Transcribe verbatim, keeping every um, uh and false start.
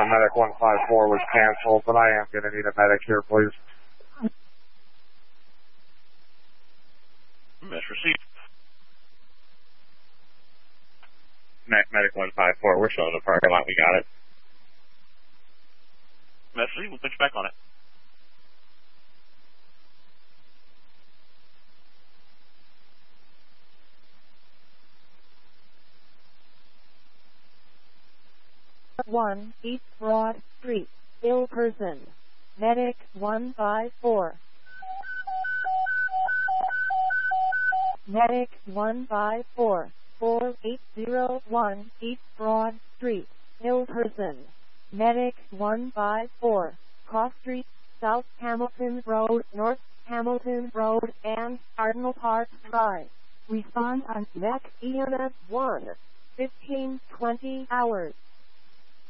Medic one five four was canceled, but I am going to need a medic here, please. Miss receipt. Medic one five four, we're showing the parking lot, we got it. Miss receipt, we'll put you back on it. one East Broad Street, ill person. Medic one five four. Medic one five four, four eight zero one East Broad Street, ill person. Medic one five four, Cross Street, South Hamilton Road, North Hamilton Road, and Cardinal Park Drive. Respond on Mech E M S one, fifteen twenty hours.